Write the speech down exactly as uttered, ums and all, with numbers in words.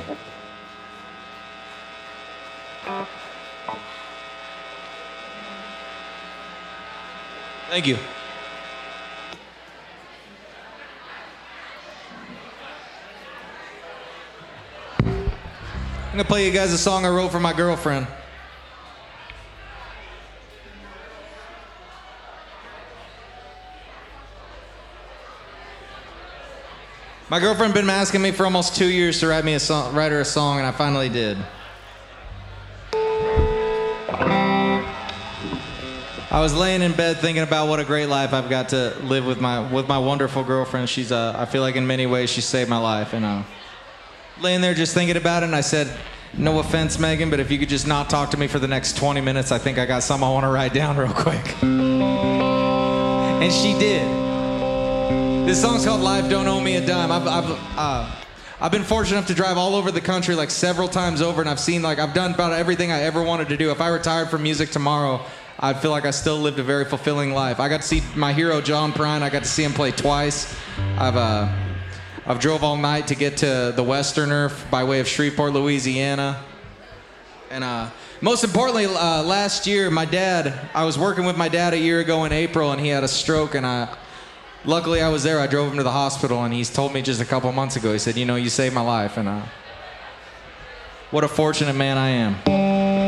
Thank you. I'm gonna play you guys a song I wrote for my girlfriend. My girlfriend been asking me for almost two years to write me a song, write her a song, and I finally did. I was laying in bed thinking about what a great life I've got to live with my with my wonderful girlfriend. She's uh, I feel like in many ways she saved my life, and uh, laying there just thinking about it, and I said, no offense, Megan, but if you could just not talk to me for the next twenty minutes, I think I got something I want to write down real quick. And she did. This song's called Life Don't Owe Me a Dime. I've, I've, uh, I've been fortunate enough to drive all over the country like several times over, and I've seen, like, I've done about everything I ever wanted to do. If I retired from music tomorrow, I'd feel like I still lived a very fulfilling life. I got to see my hero, John Prine. I got to see him play twice. I've, uh, I've drove all night to get to the Westerner by way of Shreveport, Louisiana. And uh, most importantly, uh, last year, my dad, I was working with my dad a year ago in April, and he had a stroke, and I, luckily I was there. I drove him to the hospital, and he's told me just a couple months ago, he said, you know, you saved my life, and uh, what a fortunate man I am.